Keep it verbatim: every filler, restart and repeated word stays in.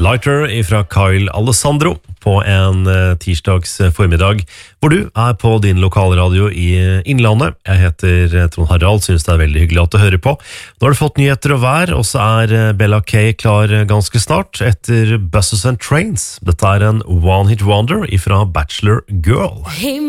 Lighter ifra Kyle Alessandro på en uh, tirsdags formiddag, hvor du er på din lokalradio i Innlandet. Jeg heter Trond Harald, synes det er veldig hyggelig at du hører på. Nå har du fått nyheter og vær, og så er Bella K klar ganske snart etter Buses and Trains. Dette er en one-hit wonder ifra Bachelor Girl. Hey,